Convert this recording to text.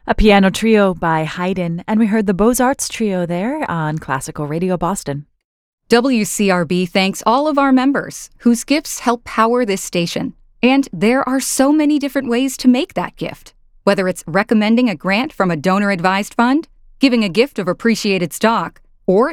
A piano trio by Haydn, and we heard the Beaux-Arts trio there on Classical Radio Boston. WCRB thanks all of our members, whose gifts help power this station. And there are so many different ways to make that gift. Whether it's recommending a grant from a donor-advised fund, giving a gift of appreciated stock, or